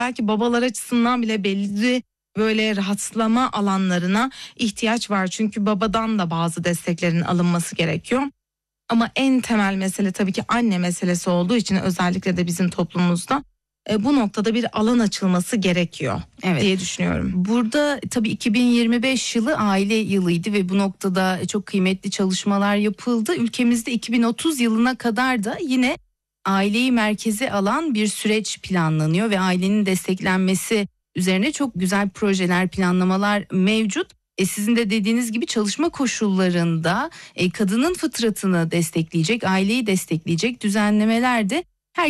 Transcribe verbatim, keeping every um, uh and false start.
belki babalar açısından bile belli böyle rahatlama alanlarına ihtiyaç var. Çünkü babadan da bazı desteklerin alınması gerekiyor. Ama en temel mesele tabii ki anne meselesi olduğu için özellikle de bizim toplumumuzda e, bu noktada bir alan açılması gerekiyor Evet. diye düşünüyorum. Burada tabii iki bin yirmi beş yılı aile yılıydı ve bu noktada çok kıymetli çalışmalar yapıldı. Ülkemizde iki bin otuz yılına kadar da yine aileyi merkeze alan bir süreç planlanıyor ve ailenin desteklenmesi üzerine çok güzel projeler, planlamalar mevcut. E sizin de dediğiniz gibi çalışma koşullarında e, kadının fıtratını destekleyecek, aileyi destekleyecek düzenlemeler de